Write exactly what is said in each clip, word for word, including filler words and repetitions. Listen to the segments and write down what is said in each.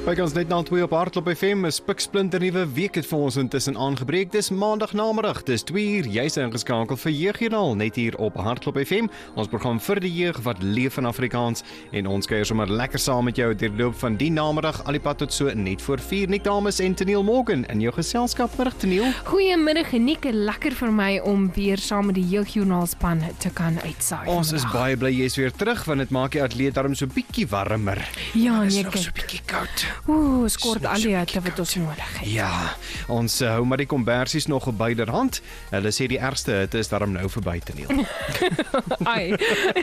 Kyk ons net na twee op Hardloop F M, 'n spiksplinter nuwe week het vir ons intussen aangebreek. Dis maandag namiddag, dis twee uur, jy's ingeskakel vir Jeugjoernaal, net hier op Hardloop F M. Ons program vir die jeug wat leef in Afrikaans en ons kuier sommer lekker saam met jou deur die loop van die namiddag, al die pad tot so net voor vier. Nick Dames en Teniel Morgan in jou geselskap. Middag Teniel. Goeiemiddag Nick, lekker vir my om weer saam met die Jeugjoernaal span te kan uitsaai. Ons is baie bly jy's weer terug want dit maak die atleet daarom so bietjie warmer. Ja, is nee, nog so bietjie koud. Oeh, skort al die hitte wat ons nodig het. Ja, ons uh, hou maar die kombersies nog op byderhand. Hulle sê die ergste hitte is daarom nou verby te neel. Ai.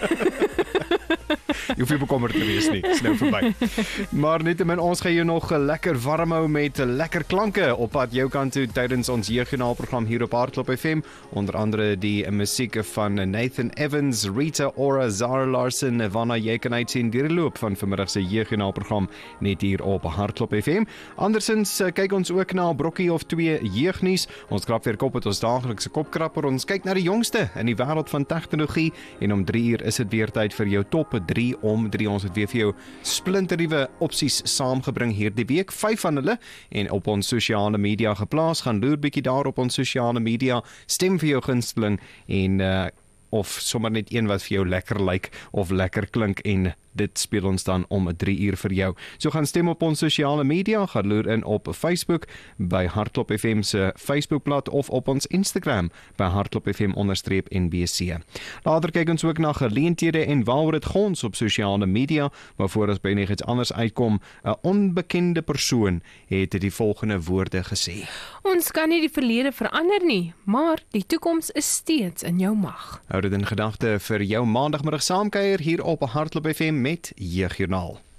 Jy hoef nie bekommerd te wees nie, is nou verby. Maar nietemin, ons gaan jou nog lekker warm hou met lekker klanke op pad jou kant toe tydens ons Jeugjoernaal program hier op Hardloop F M. Onder andere die musiek van Nathan Evans, Rita Ora, Zara Larson, waarna jy kan uitsien deur die loop van vanmiddag se Jeugjoernaal program net hier op Hardloop F M. Andersins kyk ons ook na 'n brokkie of twee jeugnuus. Ons krap weer kop met ons daaglikse kopkrapper. Ons kyk na die jongste in die wêreld van tegnologie en om drie uur is dit weer tyd vir jou top drie om drie. Ons het weer vir jou splinternuwe opsies saamgebring hierdie week, vyf van hulle en op ons sosiale media geplaas. Gaan loer bietjie daar op ons sosiale media, stem vir jou gunsteling en uh, of sommer net een wat vir jou lekker lyk of lekker klink en dit speel ons dan om drie uur vir jou. So gaan stem op ons sosiale media, gaan loer in op Facebook by Hardloop F M se Facebookblad of op ons Instagram by Hardloop F M onderstreep N B C. Later kyk ons ook na geleenthede en waaroor dit gons op sosiale media, maar voor ons by net iets anders uitkom, 'n onbekende persoon het die volgende woorde gesê. Ons kan nie die verlede verander nie, maar die toekoms is steeds in jou mag. Hou dit in gedagte vir jou maandagmiddag saamkuier hier op Hardloop F M met Jeugjoernaal.